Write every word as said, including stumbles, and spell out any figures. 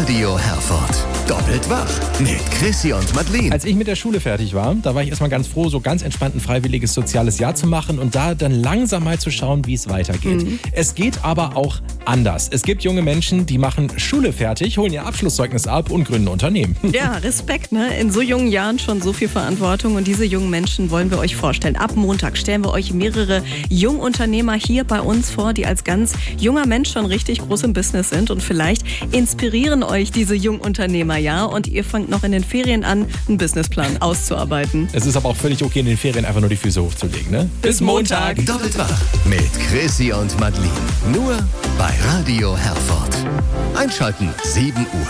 Radio Herford. Doppelt wach mit Chrissy und Madeleine. Als ich mit der Schule fertig war, da war ich erstmal ganz froh, so ganz entspannt ein freiwilliges soziales Jahr zu machen und da dann langsam mal zu schauen, wie es weitergeht. Mhm. Es geht aber auch anders. Es gibt junge Menschen, die machen Schule fertig, holen ihr Abschlusszeugnis ab und gründen Unternehmen. Ja, Respekt, ne? In so jungen Jahren schon so viel Verantwortung und diese jungen Menschen wollen wir euch vorstellen. Ab Montag stellen wir euch mehrere Jungunternehmer hier bei uns vor, die als ganz junger Mensch schon richtig groß im Business sind und vielleicht inspirieren euch diese Jungunternehmer, ja, und ihr fangt noch in den Ferien an, einen Businessplan auszuarbeiten. Es ist aber auch völlig okay, in den Ferien einfach nur die Füße hochzulegen, ne? Bis Montag. Doppelt wach mit Chrissy und Madeleine. Nur bei Radio Herford. Einschalten sieben Uhr.